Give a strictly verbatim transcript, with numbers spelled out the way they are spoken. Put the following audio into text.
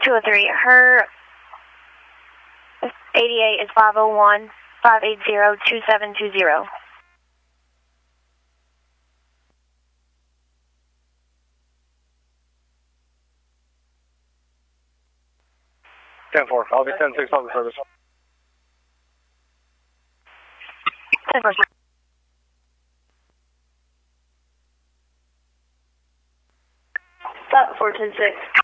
two oh three. Her A D A is five oh one, five eight zero, two seven two zero. ten four. I'll be ten six on the service. ten four. Stop four ten six.